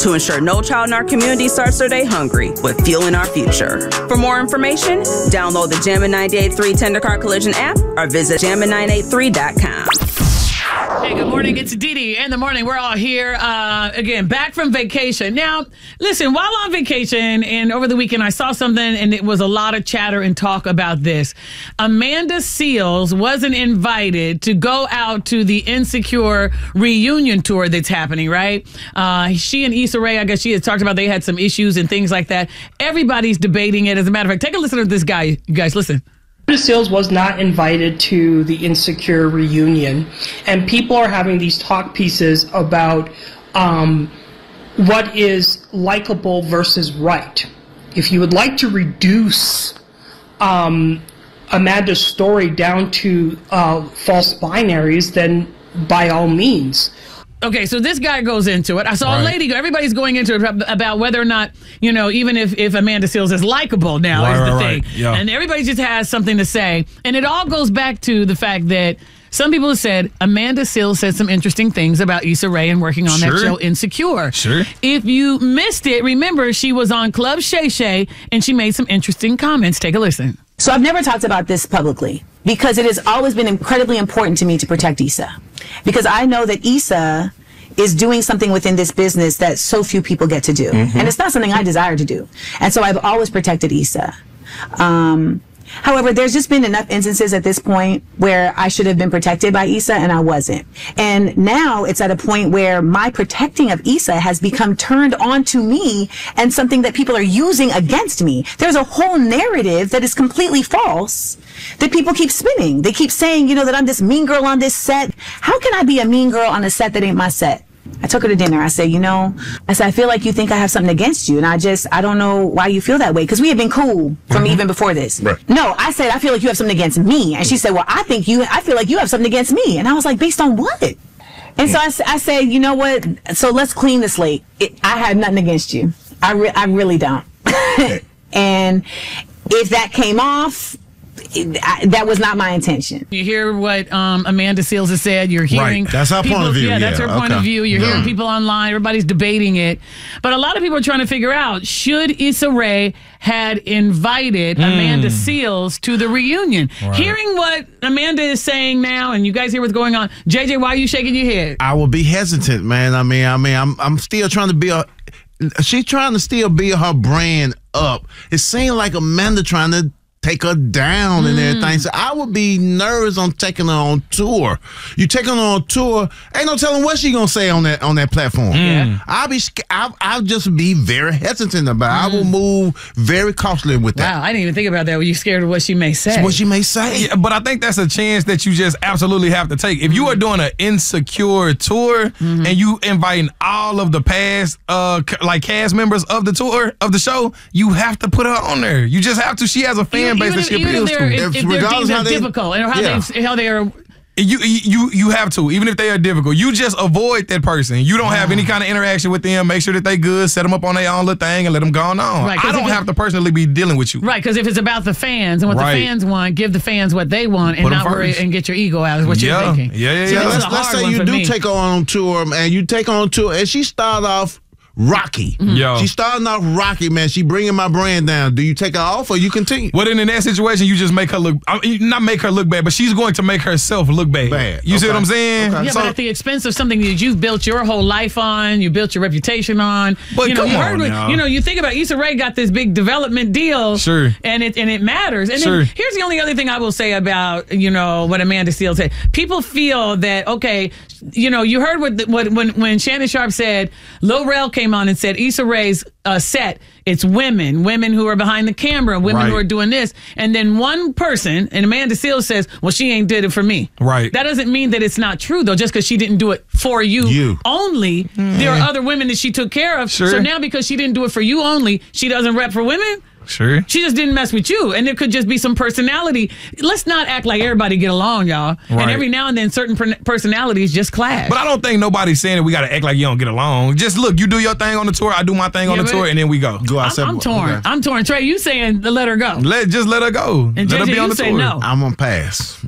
to ensure no child in our community starts their day hungry with Fueling Our Future. For more information, download the Jammin' 98.3 Tender Car Collision app or visit jammin983.com. Hey, good morning. It's Didi in the morning. We're all here again, back from vacation. Now, listen, while on vacation and over the weekend, I saw something and it was a lot of chatter and talk about this. Amanda Seales wasn't invited to go out to the Insecure reunion tour that's happening, right? She and Issa Rae, I guess she has talked about they had some issues and things like that. Everybody's debating it. As a matter of fact, take a listen to this guy. You guys, listen. Amanda Seales was not invited to the Insecure reunion, and people are having these talk pieces about what is likable versus right. If you would like to reduce Amanda's story down to false binaries, then by all means. Okay, so this guy goes into it. I saw a lady go. Everybody's going into it about whether or not, you know, even if Amanda Seales is likable now is the thing. Yeah. And everybody just has something to say. And it all goes back to the fact that some people have said Amanda Seales said some interesting things about Issa Rae and working on that show Insecure. Sure. If you missed it, remember she was on Club Shay Shay and she made some interesting comments. Take a listen. So I've never talked about this publicly because it has always been incredibly important to me to protect Issa. Because I know that Issa is doing something within this business that so few people get to do. Mm-hmm. And it's not something I desire to do. And so I've always protected Issa. However, there's just been enough instances at this point where I should have been protected by Issa and I wasn't. And now it's at a point where my protecting of Issa has become turned on to me and something that people are using against me. There's a whole narrative that is completely false that people keep spinning. They keep saying, you know, that I'm this mean girl on this set. How can I be a mean girl on a set that ain't my set? I took her to dinner. I said, I feel like you think I have something against you. And I don't know why you feel that way. Because we had been cool from even before this. Right. No, I said, I feel like you have something against me. And she said, well, I feel like you have something against me. And I was like, based on what? And so I said, you know what? So let's clean the slate. I have nothing against you. I really don't. And if that came off, that was not my intention. You hear what Amanda Seales has said. You're hearing That's her point of view. Yeah, that's her point of view. You're hearing people online. Everybody's debating it. But a lot of people are trying to figure out, should Issa Rae had invited Amanda Seales to the reunion? Right. Hearing what Amanda is saying now, and you guys hear what's going on. JJ, why are you shaking your head? I will be hesitant, man. I'm still trying to build. She's trying to still build her brand up. It seems like Amanda trying to take her down and everything. So I would be nervous on taking her on tour. You take her on tour, ain't no telling what she gonna say on that platform. Yeah. I'll just be very hesitant about it. I will move very cautiously with that. Wow, I didn't even think about that. Were you scared of what she may say? What she may say. Yeah, but I think that's a chance that you just absolutely have to take. If you are doing an Insecure tour and you inviting all of the past cast members of the tour of the show, you have to put her on there. You just have to. She has a fan base that she appeals to. If they're deemed as difficult and how they are. You have to, even if they are difficult. You just avoid that person. You don't have any kind of interaction with them. Make sure that they good. Set them up on their own little thing and let them go on. Right, I don't have to personally be dealing with you. Right, because if it's about the fans and what the fans want, give the fans what they want and not worry and get your ego out is what you're thinking. Yeah. So let's say you do take her on tour, and you take her on tour, and she started off rocky. She's starting off rocky, man. She bringing my brand down. Do you take her off or you continue? Well, then in that situation, you just make her look, not make her look bad, but she's going to make herself look bad. You see what I'm saying? Okay. Yeah, but at the expense of something that you've built your whole life on, you built your reputation on. But you think about Issa Rae got this big development deal. Sure. And it matters. And then here's the only other thing I will say about, what Amanda Seales said. People feel that, okay, you heard when Shannon Sharpe said, Lil Rel came on and said Issa Rae's set, it's women who are behind the camera, women who are doing this. And then one person, and Amanda Seales says, well, she ain't did it for me. Right. That doesn't mean that it's not true, though, just because she didn't do it for you only. There are other women that she took care of. Sure. So now because she didn't do it for you only, she doesn't rep for women? Sure. She just didn't mess with you. And there could just be some personality. Let's not act like everybody get along, y'all. Right. And every now and then certain personalities just clash. But I don't think nobody's saying that we got to act like you don't get along. Just look, you do your thing on the tour, I do my thing on the tour, and then we go. I'm torn. Okay. I'm torn. Trey, you saying let her go. Just let her go. And let JJ, her be on the tour. No. I'm going to pass.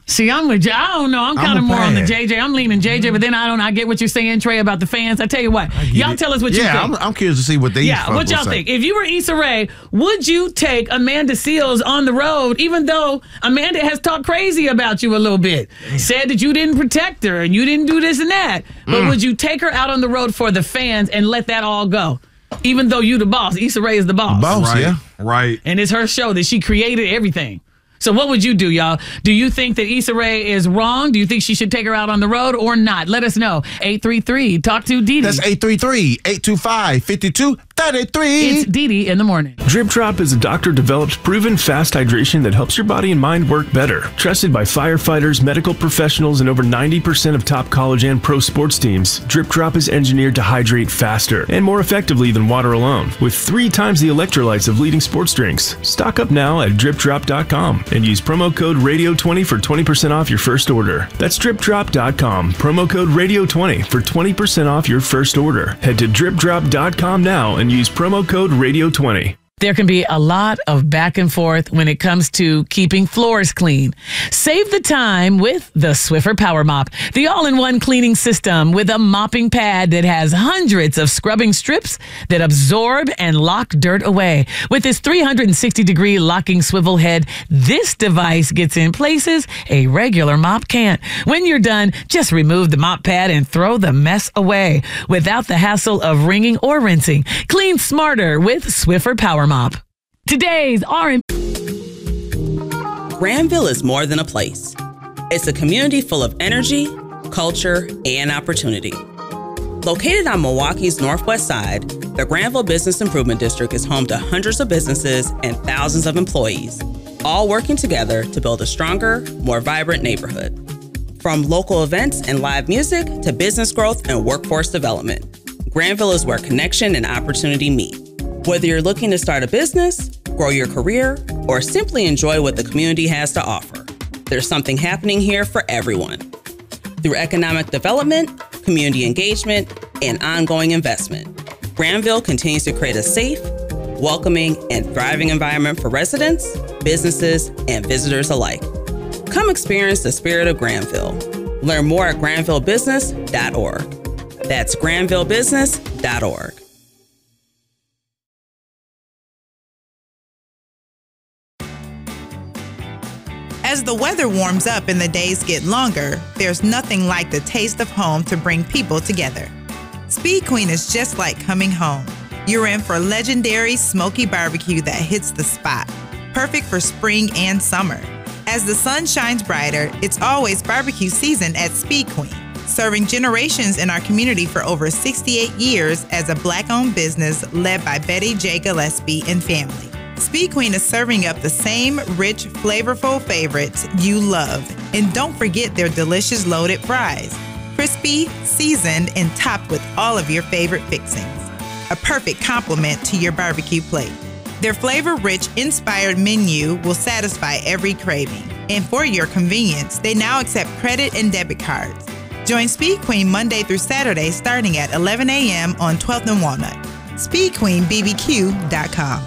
See, I'm with you. I don't know. I'm kind of more on the JJ. I'm leaning JJ, but then I get what you're saying, Trey, about the fans. I tell you what, y'all tell us what you think. Yeah, I'm curious to see what they what y'all think. If you were Issa Rae, would you take Amanda Seales on the road, even though Amanda has talked crazy about you a little bit? Said that you didn't protect her and you didn't do this and that. But would you take her out on the road for the fans and let that all go? Even though you the boss. Issa Rae is the boss. Right. Right. And it's her show that she created everything. So what would you do, y'all? Do you think that Issa Rae is wrong? Do you think she should take her out on the road or not? Let us know. 833 Talk to Dee Dee. That's 833-825-5233. It's Dee Dee in the morning. Drip Drop is a doctor-developed, proven fast hydration that helps your body and mind work better. Trusted by firefighters, medical professionals, and over 90% of top college and pro sports teams, Drip Drop is engineered to hydrate faster and more effectively than water alone, with 3 times the electrolytes of leading sports drinks. Stock up now at dripdrop.com. and use promo code RADIO20 for 20% off your first order. That's dripdrop.com. Promo code RADIO20 for 20% off your first order. Head to dripdrop.com now and use promo code RADIO20. There can be a lot of back and forth when it comes to keeping floors clean. Save the time with the Swiffer Power Mop, the all-in-one cleaning system with a mopping pad that has hundreds of scrubbing strips that absorb and lock dirt away. With its 360-degree locking swivel head, this device gets in places a regular mop can't. When you're done, just remove the mop pad and throw the mess away without the hassle of wringing or rinsing. Clean smarter with Swiffer Power Mop. Today's R&B. Granville is more than a place. It's a community full of energy, culture, and opportunity. Located on Milwaukee's northwest side, the Granville Business Improvement District is home to hundreds of businesses and thousands of employees, all working together to build a stronger, more vibrant neighborhood. From local events and live music to business growth and workforce development, Granville is where connection and opportunity meet. Whether you're looking to start a business, grow your career, or simply enjoy what the community has to offer, there's something happening here for everyone. Through economic development, community engagement, and ongoing investment, Granville continues to create a safe, welcoming, and thriving environment for residents, businesses, and visitors alike. Come experience the spirit of Granville. Learn more at granvillebusiness.org. That's granvillebusiness.org. As the weather warms up and the days get longer, there's nothing like the taste of home to bring people together. Speed Queen is just like coming home. You're in for legendary smoky barbecue that hits the spot, perfect for spring and summer. As the sun shines brighter, it's always barbecue season at Speed Queen, serving generations in our community for over 68 years as a Black-owned business led by Betty J. Gillespie and family. Speed Queen is serving up the same rich, flavorful favorites you love. And don't forget their delicious loaded fries. Crispy, seasoned, and topped with all of your favorite fixings. A perfect complement to your barbecue plate. Their flavor-rich, inspired menu will satisfy every craving. And for your convenience, they now accept credit and debit cards. Join Speed Queen Monday through Saturday starting at 11 a.m. on 12th and Walnut. SpeedQueenBBQ.com.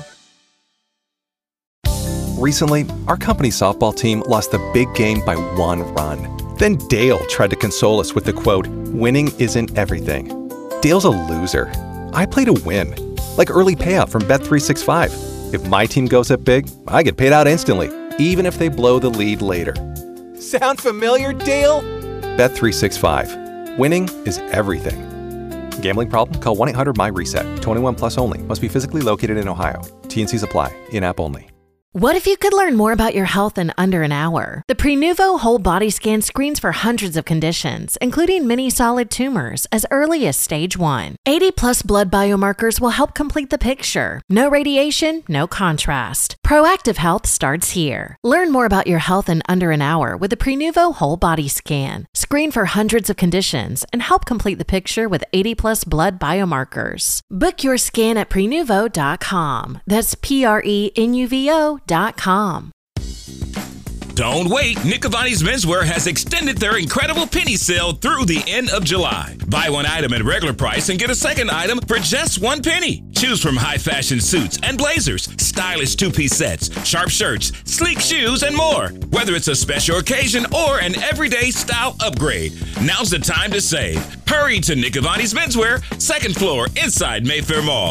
Recently, our company softball team lost the big game by 1 run. Then Dale tried to console us with the quote, "Winning isn't everything." Dale's a loser. I play to win. Like early payout from Bet365. If my team goes up big, I get paid out instantly, even if they blow the lead later. Sound familiar, Dale? Bet365. Winning is everything. Gambling problem? Call 1-800-MY-RESET. 21 plus only. Must be physically located in Ohio. T&Cs apply. In-app only. What if you could learn more about your health in under an hour? The Prenuvo Whole Body Scan screens for hundreds of conditions, including many solid tumors, as early as stage 1. 80-plus blood biomarkers will help complete the picture. No radiation, no contrast. Proactive health starts here. Learn more about your health in under an hour with the Prenuvo Whole Body Scan. Screen for hundreds of conditions and help complete the picture with 80-plus blood biomarkers. Book your scan at Prenuvo.com. That's PRENUVO.com. Don't wait. Nick Cavani's Menswear has extended their incredible penny sale through the end of July. Buy one item at regular price and get a second item for just 1 penny. Choose from high fashion suits and blazers, stylish 2-piece sets, sharp shirts, sleek shoes, and more. Whether it's a special occasion or an everyday style upgrade, now's the time to save. Hurry to Nick Cavani's Menswear, 2nd floor inside Mayfair Mall.